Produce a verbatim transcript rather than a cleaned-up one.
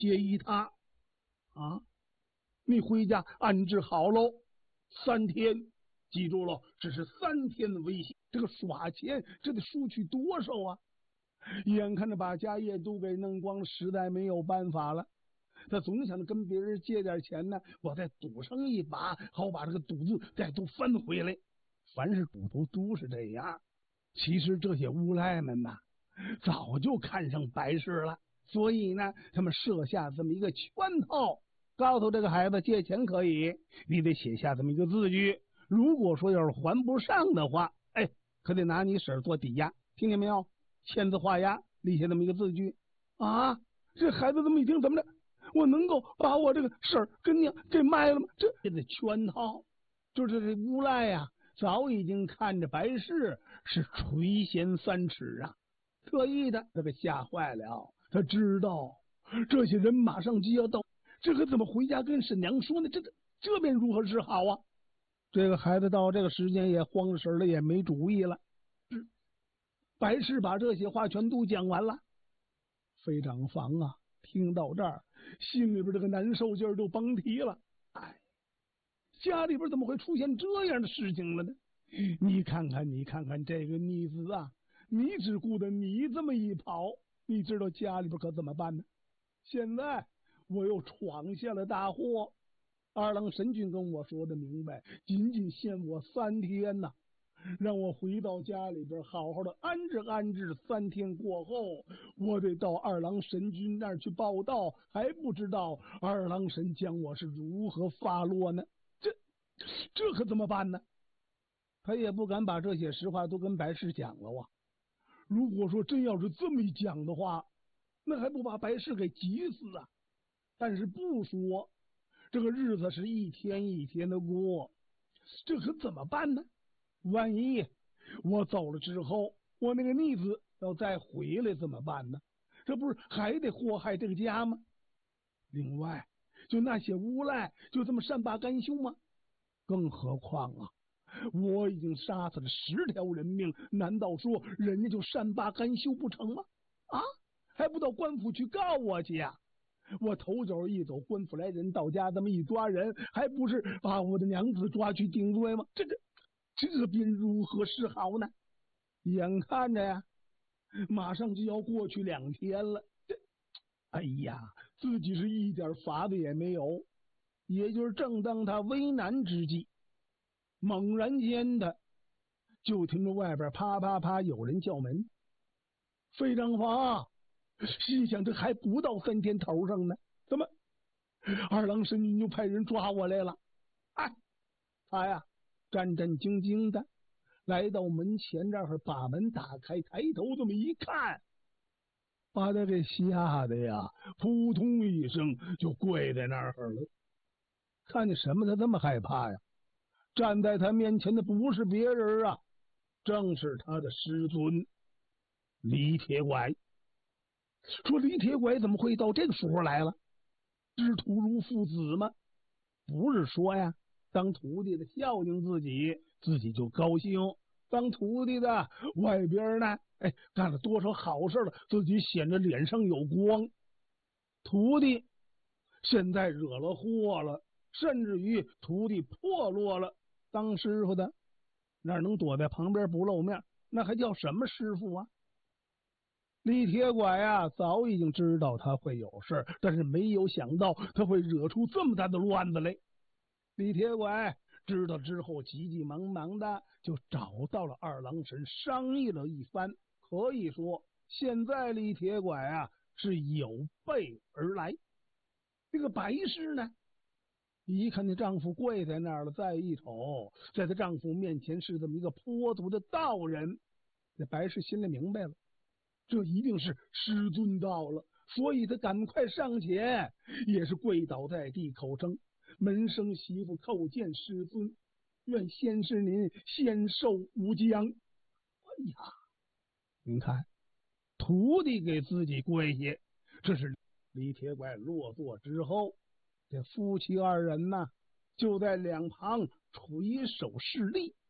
介意他啊，你回家安置好喽，三天，记住了，这是三天的威胁。这个耍钱，这得输去多少啊？眼看着把家业都给弄光了，实在没有办法了。他总想着跟别人借点钱呢，我再赌上一把，好把这个赌注再都翻回来。凡是赌徒都是这样。其实这些无赖们呐，早就看上白氏了，所以呢，他们设下这么一个圈套，告诉这个孩子借钱可以，你得写下这么一个字据。如果说要是还不上的话，哎，可得拿你婶儿做抵押，听见没有？签字画押，立下这么一个字据啊！这孩子这么一听，怎么着？我能够把我这个婶儿跟娘给卖了吗？这这得圈套，就是这无赖呀、啊，早已经看着白氏是垂涎三尺啊，特意的他给吓坏了。他知道这些人马上就要到，这可怎么回家跟婶娘说呢？这这便如何是好啊？这个孩子到这个时间也慌了神了，也没主意了。白氏把这些话全都讲完了。费长房啊，听到这儿，心里边这个难受劲儿都甭提了。哎，家里边怎么会出现这样的事情了呢？你看看，你看看这个逆子啊，你只顾着你这么一跑，你知道家里边可怎么办呢？现在我又闯下了大祸。二郎神君跟我说的明白，仅仅限我三天呐、啊，让我回到家里边好好的安置安置。三天过后，我得到二郎神君那儿去报道，还不知道二郎神将我是如何发落呢？这这可怎么办呢？他也不敢把这些实话都跟白氏讲了啊。如果说真要是这么一讲的话，那还不把白氏给急死啊？但是不说，这个日子是一天一天的过，这可怎么办呢？万一我走了之后，我那个逆子要再回来怎么办呢？这不是还得祸害这个家吗？另外，就那些无赖就这么善罢甘休吗？更何况啊，我已经杀死了十条人命，难道说人家就善罢甘休不成吗？啊，还不到官府去告我去呀、啊？我头走一走，官府来人，到家这么一抓人，还不是把我的娘子抓去定罪吗？这个这便如何是好呢？眼看着呀，马上就要过去两天了，这哎呀，自己是一点法子也没有。也就是正当他为难之际，猛然间的就听着外边啪啪啪有人叫门。费长房心想，这还不到三天头上呢，怎么二郎神君就派人抓我来了？哎，他呀战战兢兢的来到门前这儿，把门打开，抬头这么一看，把他给吓得呀扑通一声就跪在那儿了。看见什么他这么害怕呀？站在他面前的不是别人啊，正是他的师尊李铁拐。说李铁拐怎么会到这个时候来了？知徒如父子吗？不是说呀，当徒弟的孝敬自己，自己就高兴；当徒弟的外边呢，哎，干了多少好事了，自己显着脸上有光。徒弟现在惹了祸了，甚至于徒弟破落了，当师傅的哪能躲在旁边不露面？那还叫什么师傅啊？李铁拐呀、啊，早已经知道他会有事，但是没有想到他会惹出这么大的乱子来。李铁拐知道之后，急急忙忙的就找到了二郎神，商议了一番。可以说，现在李铁拐啊是有备而来。这个白氏呢，一看那丈夫跪在那儿了，再一瞅，在她丈夫面前是这么一个颇族的道人，这白氏心里明白了，这一定是师尊到了，所以他赶快上前，也是跪倒在地，口称门生媳妇叩见师尊，愿先师您先受无疆。哎呀，您看徒弟给自己跪下，这是李铁拐落座之后，这夫妻二人呢就在两旁垂手侍立。